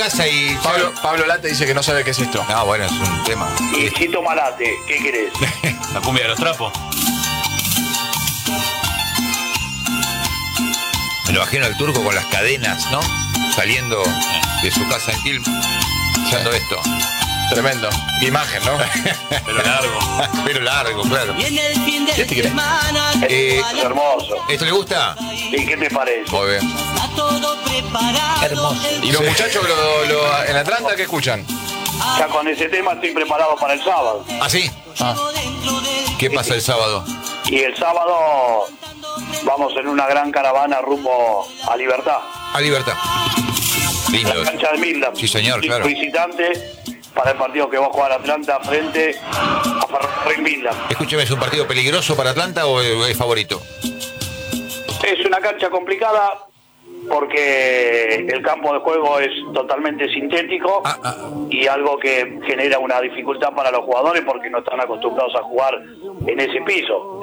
casa y... Pablo Late dice que no sabe qué es esto. No, bueno, es un tema. Y si toma late, ¿qué querés? La cumbia de los trapos. Me lo imagino al Turco con las cadenas, ¿no? Saliendo de su casa en Quilmes, haciendo esto. Tremendo. Qué imagen, ¿no? Pero largo. Pero largo, claro. Y en el fin de ¿Qué te crees? semana Es hermoso. ¿Esto le gusta? ¿Y qué te parece? Muy bien. está todo preparado. Hermoso. ¿Y los muchachos en Atlanta qué escuchan? Ya con ese tema estoy preparado para el sábado. ¿Ah, sí? ¿Qué pasa el sábado? Y el sábado vamos en una gran caravana rumbo a Libertad. A Libertad. Lindo. La cancha de Midland. Sí, señor, claro. Visitante para el partido que va a jugar Atlanta frente a Ferrocarril Midland. Escúcheme, ¿es un partido peligroso para Atlanta o es favorito? Es una cancha complicada porque el campo de juego es totalmente sintético y algo que genera una dificultad para los jugadores porque no están acostumbrados a jugar en ese piso.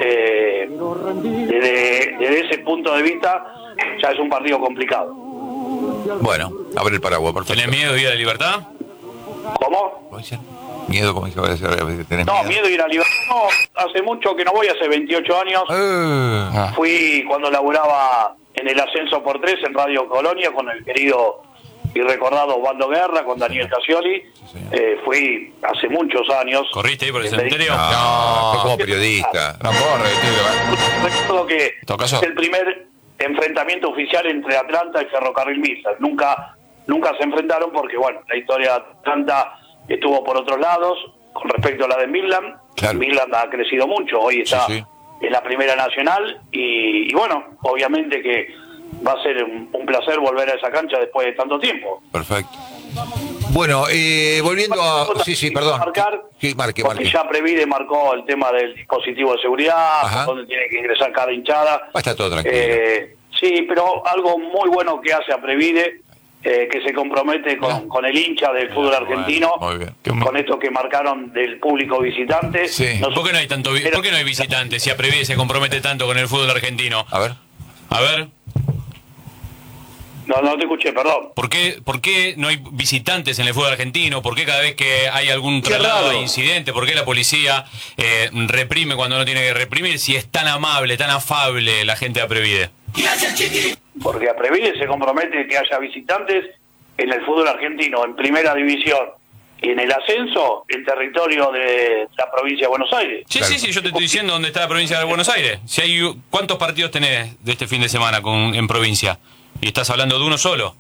Desde ese punto de vista ya es un partido complicado. Bueno, abre el paraguas, por favor. ¿Tenés miedo de ir a Libertad? ¿Cómo? ¿Miedo? ¿Cómo dice? ¿Tenés No, miedo de ir a Libertad. No, hace mucho que no voy, hace 28 años. Fui cuando laburaba en el Ascenso por 3 en Radio Colonia con el querido y recordado Osvaldo Guerra, con Daniel Casioli. Fui hace muchos años. ¿Corriste ahí por el cementerio? No, como periodista. No corre, Recuerdo que ¿todo caso? es el primer enfrentamiento oficial entre Atlanta y Ferrocarril Midland. Nunca se enfrentaron porque, bueno, la historia de Atlanta estuvo por otros lados con respecto a la de Midland. Claro. Midland ha crecido mucho, hoy está Sí. en la Primera Nacional y bueno, obviamente que va a ser un placer volver a esa cancha después de tanto tiempo. Perfecto. Bueno, volviendo a... Sí, perdón. Sí, marque. Porque ya Previde marcó el tema del dispositivo de seguridad, Ajá. donde tiene que ingresar cada hinchada. Está todo tranquilo. Sí, pero algo muy bueno que hace a Previde, que se compromete con el hincha del fútbol argentino, muy bien. con esto que marcaron del público visitante. Sí. ¿Por qué no hay ¿por qué no hay visitantes si a Previde se compromete tanto con el fútbol argentino? A ver. A ver, No te escuché, perdón. ¿por qué no hay visitantes en el fútbol argentino? ¿Por qué cada vez que hay algún traslado de incidente? ¿Por qué la policía reprime cuando no tiene que reprimir? Si es tan amable, tan afable la gente de Previde. Porque a Previde se compromete que haya visitantes en el fútbol argentino, en primera división y en el ascenso, en territorio de la provincia de Buenos Aires. Sí, sí, yo te estoy diciendo dónde está la provincia de Buenos Aires. Si hay, ¿cuántos partidos tenés de este fin de semana en provincia? Y estás hablando de uno solo.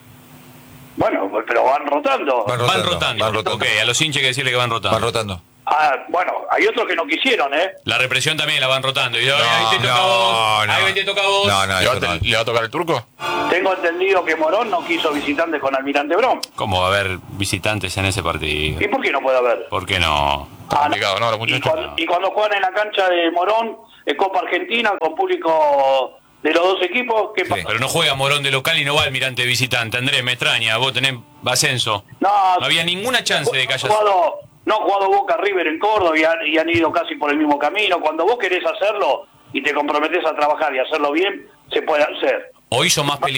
Bueno, pero van rotando. Van rotando. Ok, a los hinchas hay que decirle que van rotando. Van rotando. Bueno, hay otros que no quisieron, ¿eh? La represión también la van rotando. Y ahí te toca a vos. Ahí te toca a vos. ¿Le va a tocar el Turco? Tengo entendido que Morón no quiso visitantes con Almirante Brown. ¿Cómo va a haber visitantes en ese partido? ¿Y por qué no puede haber? ¿Por qué no? Complicado, ¿no? Los muchachos. Y cuando juegan en la cancha de Morón, Copa Argentina, con público de los dos equipos, ¿qué pasa? Pero no juega Morón de local y no va Almirante de visitante. Andrés, me extraña. Vos tenés ascenso. No había ninguna chance de que haya... No ha jugado Boca River en Córdoba y han ido casi por el mismo camino. Cuando vos querés hacerlo y te comprometés a trabajar y hacerlo bien, se puede hacer. Hoy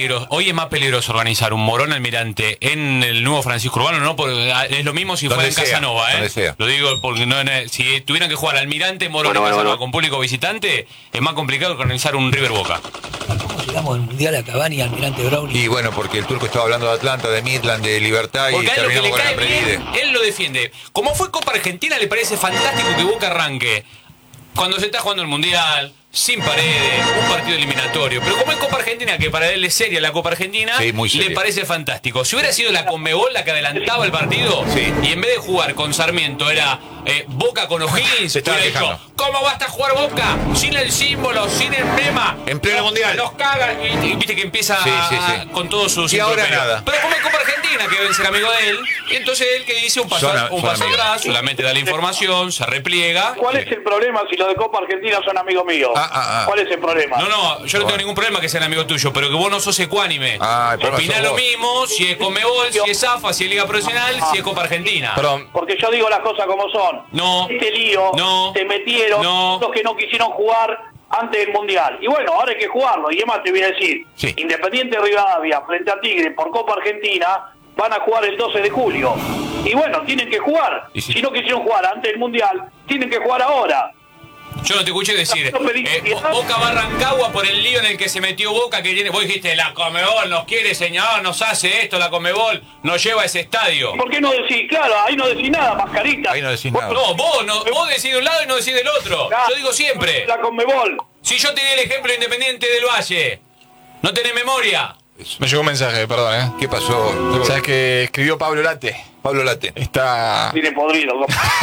es más peligroso organizar un Morón Almirante en el nuevo Francisco Urbano, ¿no? Porque es lo mismo si fuera en Casanova, ¿eh? Lo digo porque si tuvieran que jugar Almirante, Morón en Casanova con público visitante, es más complicado que organizar un River Boca. ¿Cómo llegamos al Mundial a Cavani y Almirante Brown? Y bueno, porque el Turco estaba hablando de Atlanta, de Midland, de Libertad porque y terminamos con la Previde. Él lo defiende. Como fue Copa Argentina, le parece fantástico que Boca arranque cuando se está jugando el Mundial, sin Paredes, un partido eliminatorio. Pero como es Copa Argentina, que para él es seria la Copa Argentina, sí, le parece fantástico. Si hubiera sido la Conmebol la que adelantaba el partido, y en vez de jugar con Sarmiento era Boca con O'Higgins, se estaba hubiera quejando. dicho, ¿cómo va a estar jugar Boca? Sin el símbolo, sin el emblema. En pleno Mundial. Los cagan y viste que empieza con todos sus... Y ahora nada. Pero como es Copa Argentina, que deben ser amigo de él, y entonces él que dice un paso atrás, solamente da la información, se repliega. ¿Cuál es el problema si los de Copa Argentina son amigos míos? ¿Cuál es el problema? No, yo no tengo ningún problema que sean amigos tuyos, pero que vos no sos ecuánime. Opinás lo mismo, si es Conmebol, si es AFA, si es Liga Profesional, si es Copa Argentina. Perdón. Porque yo digo las cosas como son. No. Este lío, se metieron los que no quisieron jugar antes del Mundial. Y bueno, ahora hay que jugarlo. Y además te voy a decir, Independiente Rivadavia frente a Tigre por Copa Argentina, van a jugar el 12 de julio. Y bueno, tienen que jugar. Si no quisieron jugar antes del Mundial, tienen que jugar ahora. Yo no te escuché decir Boca va a Rancagua por el lío en el que se metió Boca, que tiene, vos dijiste, la Conmebol nos quiere señalar, nos hace esto, la Conmebol nos lleva a ese estadio. ¿Por qué no decís? Claro, ahí no decís nada, mascarita. Ahí no decís nada. No, vos decís de un lado y no decís del otro. Claro, yo digo siempre. La Conmebol. Si yo te di el ejemplo Independiente del Valle, ¿no tenés memoria? Me llegó un mensaje, perdón, ¿Qué pasó? ¿Sabes que escribió Pablo Late? Pablo Late. Está... Tiene podrido.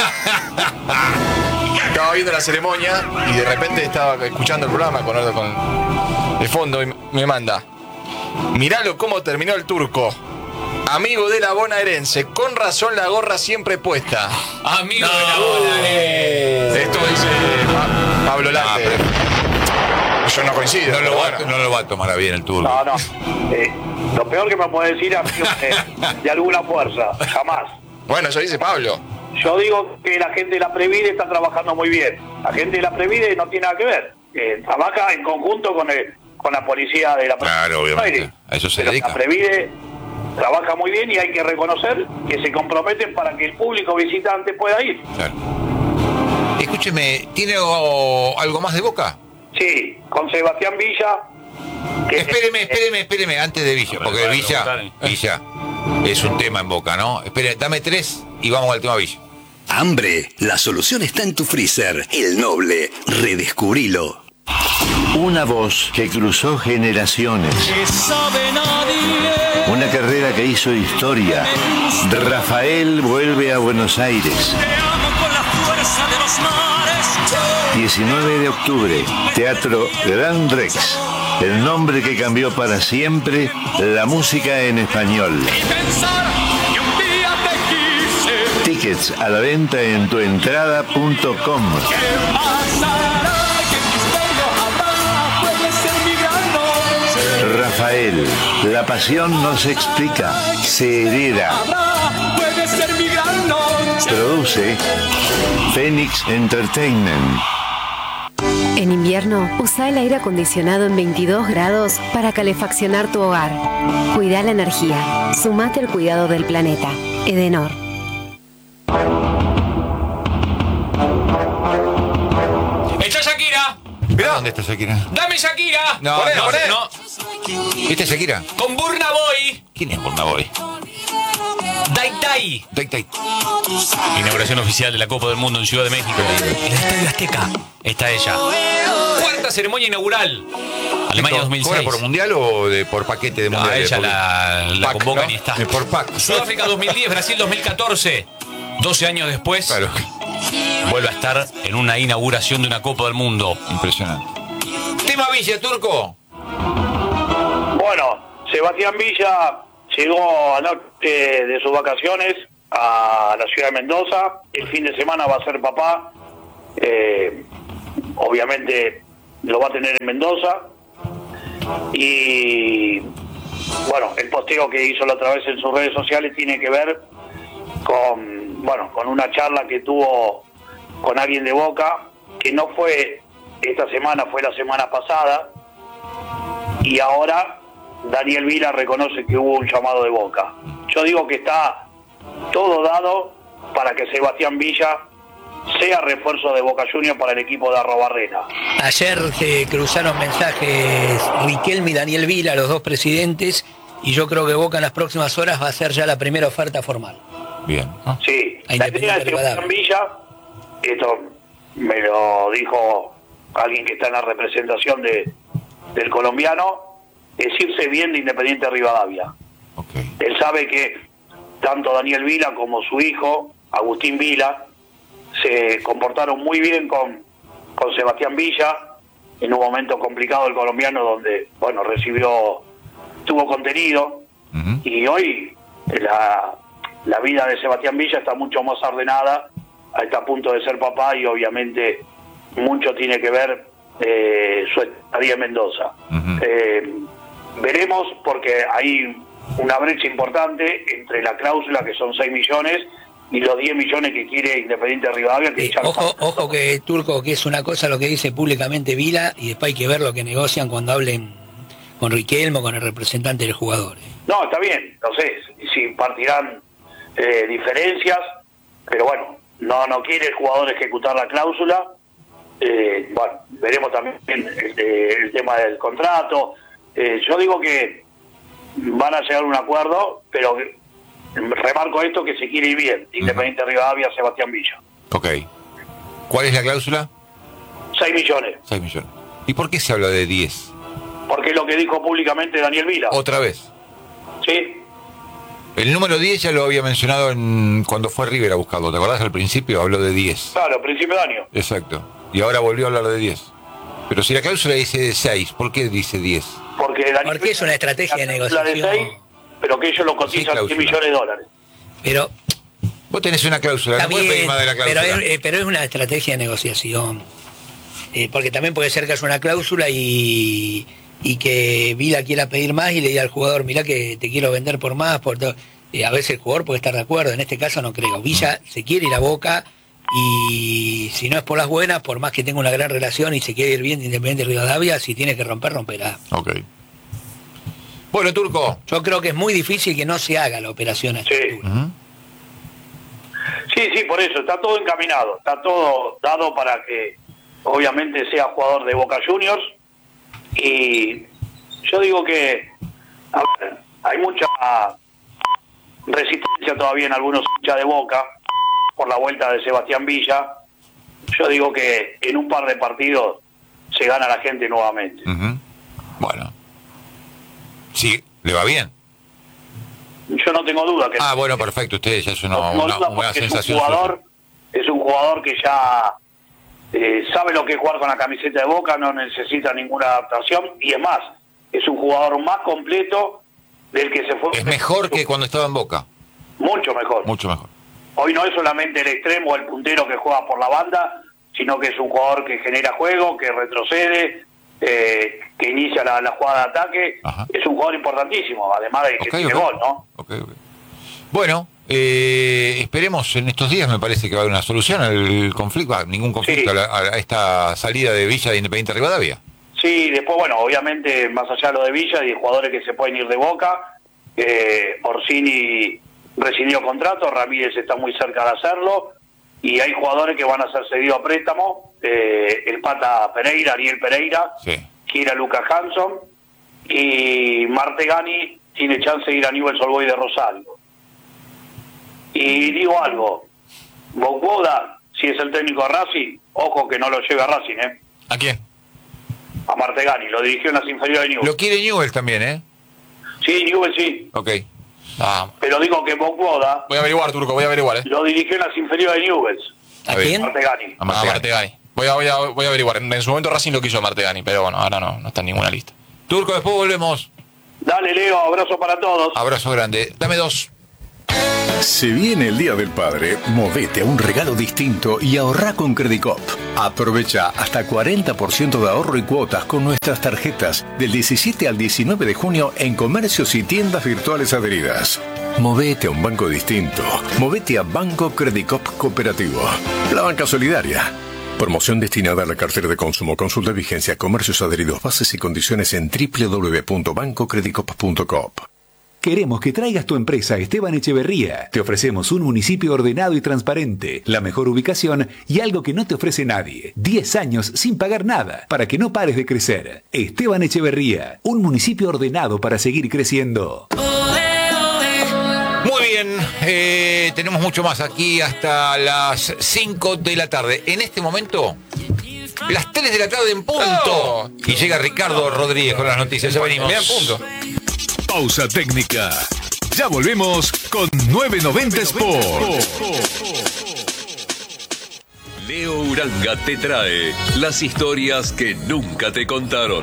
Estaba viendo la ceremonia y de repente estaba escuchando el programa con de fondo y me manda: miralo cómo terminó el turco. Amigo de la bonaerense, con razón la gorra siempre puesta. Amigo de la bonaerense. Esto dice Pablo Late. Yo no coincido. No lo va a tomar a bien el turco. No. Lo peor que me puede decir es de alguna fuerza. Jamás. Bueno, eso dice Pablo. Yo digo que la gente de la Previde está trabajando muy bien. La gente de la Previde no tiene nada que ver. Trabaja en conjunto con la policía de la Previde. Claro, obviamente. A eso se dedica. La Previde trabaja muy bien y hay que reconocer que se comprometen para que el público visitante pueda ir. Claro. Escúcheme, ¿tiene algo más de Boca? Sí, con Sebastián Villa. Espéreme, antes de Villa, porque Villa es un tema en Boca, ¿no? Espere, dame 3 y vamos al tema Villa. Hambre, la solución está en tu freezer. El Noble, redescubrilo. Una voz que cruzó generaciones. Una carrera que hizo historia. Rafael vuelve a Buenos Aires. 19 de octubre, Teatro Gran Rex. El nombre que cambió para siempre la música en español. Tickets a la venta en tuentrada.com. Rafael, la pasión no se explica, se hereda. Produce Phoenix Entertainment. En invierno, usa el aire acondicionado en 22 grados para calefaccionar tu hogar. Cuida la energía. Sumate al cuidado del planeta. Edenor. ¡Está Shakira! Mirá. ¿Dónde está Shakira? ¡Dame Shakira! No. ¿Viste Shakira? Con Burna Boy. ¿Quién es Burna Boy? Dai. Inauguración oficial de la Copa del Mundo en Ciudad de México. El Estadio Azteca. Está ella. Cuarta ceremonia inaugural. Alemania 2006. ¿Cobra por mundial o por paquete de mundial? Ella la convocan y está. Por pack. Sudáfrica 2010, Brasil 2014. 12 años después, claro, vuelve a estar en una inauguración de una Copa del Mundo. Impresionante. ¿Tema Villa, Turco? Bueno, Sebastián Villa llegó anoche de sus vacaciones a la ciudad de Mendoza. El fin de semana va a ser papá. Obviamente lo va a tener en Mendoza. Y bueno, el posteo que hizo la otra vez en sus redes sociales tiene que ver con una charla que tuvo con alguien de Boca, que no fue esta semana, fue la semana pasada. Y ahora Daniel Vila reconoce que hubo un llamado de Boca. Yo digo que está todo dado para que Sebastián Villa sea refuerzo de Boca Juniors para el equipo de Arrobarrena. Ayer se cruzaron mensajes Riquelme y Daniel Vila, los dos presidentes, y yo creo que Boca en las próximas horas va a hacer ya la primera oferta formal. Bien. Sí, la idea de Sebastián Villa, esto me lo dijo alguien que está en la representación del colombiano, es irse bien de Independiente Rivadavia. Okay. Él sabe que tanto Daniel Vila como su hijo, Agustín Vila, se comportaron muy bien con Sebastián Villa en un momento complicado del colombiano donde, bueno, tuvo contenido. Uh-huh. Y hoy la vida de Sebastián Villa está mucho más ordenada, está a punto de ser papá y obviamente mucho tiene que ver su estadía en Mendoza. Uh-huh. Veremos, porque hay una brecha importante entre la cláusula, que son 6 millones, y los 10 millones que quiere Independiente Rivadavia. Ojo que, Turco, que es una cosa lo que dice públicamente Vila, y después hay que ver lo que negocian cuando hablen con Riquelme o con el representante del jugador. No, está bien, no sé si partirán diferencias, pero bueno, no quiere el jugador ejecutar la cláusula. Bueno, veremos también el tema del contrato. Yo digo que van a llegar a un acuerdo, pero remarco esto, que se quiere ir bien. Independiente Rivadavia, Sebastián Villa. Ok. ¿Cuál es la cláusula? 6 millones. 6 millones. ¿Y por qué se habla de 10? Porque es lo que dijo públicamente Daniel Vila. ¿Otra vez? Sí. El número 10 ya lo había mencionado cuando fue River a buscarlo. ¿Te acordás? Al principio habló de 10. Claro, principio de año. Exacto. Y ahora volvió a hablar de 10. Pero si la cláusula dice de 6, ¿por qué dice 10? Porque es una estrategia de negociación. La de 6, pero que ellos lo cotizan 10 millones de dólares. Pero vos tenés una cláusula, no podés pedir más de la cláusula. Pero es una estrategia de negociación. Porque también puede ser que haya una cláusula y que Vila quiera pedir más y le diga al jugador, mirá que te quiero vender por más, por todo. A veces el jugador puede estar de acuerdo, en este caso no creo. Villa se quiere ir a Boca y si no es por las buenas, por más que tenga una gran relación y se quiere ir bien de Independiente Rivadavia, si tiene que romper, romperá. Ok. Bueno, Turco. Yo creo que es muy difícil que no se haga la operación a esta altura. Sí, por eso, está todo encaminado, está todo dado para que obviamente sea jugador de Boca Juniors. Y yo digo que hay mucha resistencia todavía en algunos hinchas de Boca por la vuelta de Sebastián Villa. Yo digo que en un par de partidos se gana la gente nuevamente. Bueno, sí, le va bien. Yo no tengo duda que... bueno, perfecto, ustedes ya es una sensación. Es un jugador que ya sabe lo que es jugar con la camiseta de Boca, no necesita ninguna adaptación, y es más, es un jugador más completo del que se fue. Es mejor que cuando estaba en Boca. Mucho mejor. Mucho mejor. Hoy no es solamente el extremo, el puntero que juega por la banda, sino que es un jugador que genera juego, que retrocede, que inicia la jugada de ataque. Es un jugador importantísimo, además de que tiene gol, ¿no? Bueno, esperemos en estos días, me parece que va a haber una solución al conflicto, ningún conflicto a esta salida de Villa de Independiente Rivadavia. Sí, después, bueno, obviamente, más allá de lo de Villa y de jugadores que se pueden ir de Boca, Orsini rescindió contrato, Ramírez está muy cerca de hacerlo, y hay jugadores que van a ser cedidos a préstamo, el Pata Pereira, Ariel Pereira, quiere a Lucas Hanson, y Martegani tiene chance de ir a Newell's Old Boys de Rosario. Y digo algo, Bogoda, si es el técnico de Racing, ojo que no lo lleve a Racing, ¿A quién? A Martegani, lo dirigió en las inferiores de Newell's. Lo quiere Newell's también, Sí, Newell's sí. Ok. Pero digo que Bogoda... Voy a averiguar, Turco, voy a averiguar, Lo dirigió en las inferiores de Newell's. ¿A quién? Martegani. A Martegani. Voy a averiguar. En su momento Racing lo quiso a Martegani, pero bueno, ahora no está en ninguna lista. Turco, después volvemos. Dale, Leo, abrazo para todos. Abrazo grande. Dame 2. Se viene el Día del Padre, movete a un regalo distinto y ahorrá con Credicop. Aprovecha hasta 40% de ahorro y cuotas con nuestras tarjetas del 17 al 19 de junio en comercios y tiendas virtuales adheridas. Movete a un banco distinto. Movete a Banco Credicop Cooperativo. La banca solidaria. Promoción destinada a la cartera de consumo. Consulta vigencia, comercios adheridos, bases y condiciones en www.bancocredicop.com. Queremos que traigas tu empresa a Esteban Echeverría. Te ofrecemos un municipio ordenado y transparente, la mejor ubicación y algo que no te ofrece nadie. 10 años sin pagar nada, para que no pares de crecer. Esteban Echeverría, un municipio ordenado para seguir creciendo. Muy bien, tenemos mucho más aquí hasta las 5 de la tarde. En este momento, las 3 de la tarde en punto. Y llega Ricardo Rodríguez con las noticias. Ya venimos. Bien, punto. Pausa técnica. Ya volvemos con 990 Sport. Leo Uranga te trae las historias que nunca te contaron.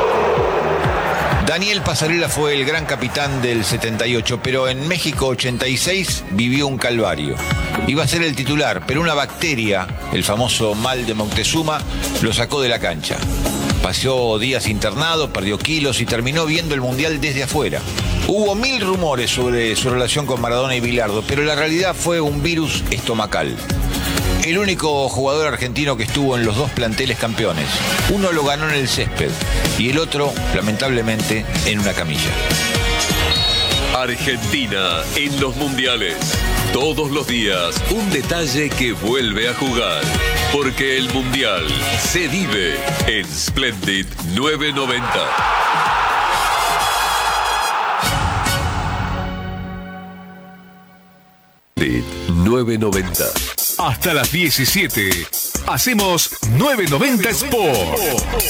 Daniel Pasarela fue el gran capitán del 78, pero en México 86 vivió un calvario. Iba a ser el titular, pero una bacteria, el famoso mal de Moctezuma, lo sacó de la cancha. Pasó días internado, perdió kilos y terminó viendo el Mundial desde afuera. Hubo 1000 rumores sobre su relación con Maradona y Bilardo, pero la realidad fue un virus estomacal. El único jugador argentino que estuvo en los 2 planteles campeones. Uno lo ganó en el césped y el otro, lamentablemente, en una camilla. Argentina en los mundiales. Todos los días, un detalle que vuelve a jugar. Porque el mundial se vive en Splendid 990. Splendid 990. Hasta las 17. Hacemos 990 Sport.